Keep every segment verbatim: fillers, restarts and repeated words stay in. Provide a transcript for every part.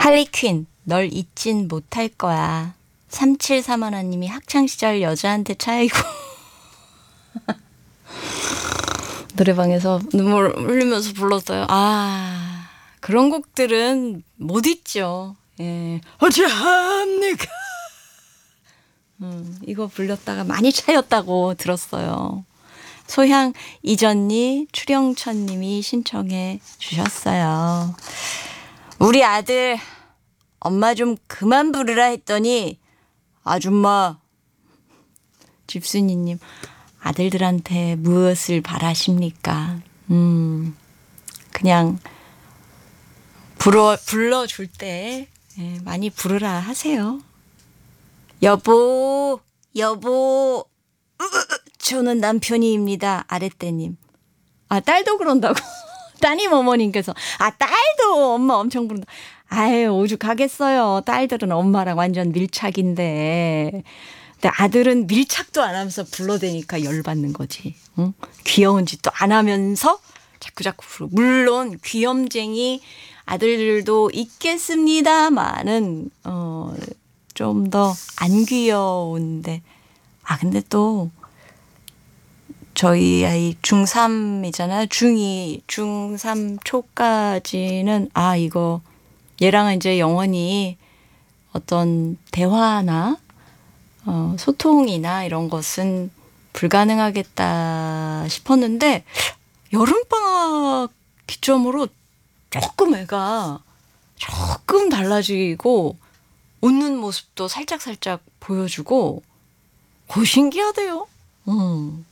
할리퀸 널 잊진 못할 거야. 삼칠삼 하나님이 학창시절 여자한테 차이고 노래방에서 눈물 흘리면서 불렀어요. 아, 그런 곡들은 못 잊죠. 예. 어찌합니까? 음, 이거 불렸다가 많이 차였다고 들었어요. 소향 이전니 추령천님이 신청해 주셨어요. 우리 아들 엄마 좀 그만 부르라 했더니 아줌마 집순이님 아들들한테 무엇을 바라십니까? 음, 그냥 불러, 불러줄 때 예, 많이 부르라 하세요. 여보, 여보, 저는 남편이입니다. 아랫대님. 아, 딸도 그런다고. 따님 어머님께서. 아, 딸도 엄마 엄청 부른다. 아유, 오죽하겠어요. 딸들은 엄마랑 완전 밀착인데. 근데 아들은 밀착도 안 하면서 불러대니까 열받는 거지. 응? 귀여운 짓도 안 하면서 자꾸자꾸 부르고. 물론 귀염쟁이 아들들도 있겠습니다만은 어, 좀 더 안 귀여운데. 아, 근데 또 저희 아이 중삼이잖아요. 중이, 중삼 초까지는 아, 이거 얘랑은 이제 영원히 어떤 대화나 어, 소통이나 이런 것은 불가능하겠다 싶었는데 여름방학 기점으로 조금 애가 조금 달라지고 웃는 모습도 살짝살짝 보여주고 고 신기하대요. 음.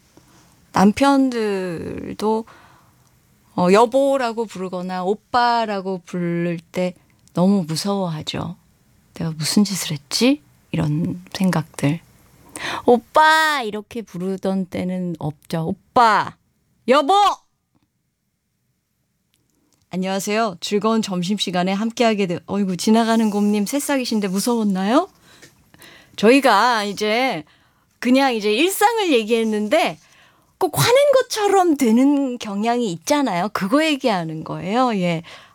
남편들도 어, 여보라고 부르거나 오빠라고 부를 때 너무 무서워하죠. 내가 무슨 짓을 했지? 이런 생각들. 오빠 이렇게 부르던 때는 없죠. 오빠, 여보! 안녕하세요. 즐거운 점심시간에 함께하게 돼. 어이구, 지나가는 곰님 새싹이신데 무서웠나요? 저희가 이제 그냥 이제 일상을 얘기했는데 꼭 화낸 것처럼 되는 경향이 있잖아요. 그거 얘기하는 거예요. 예.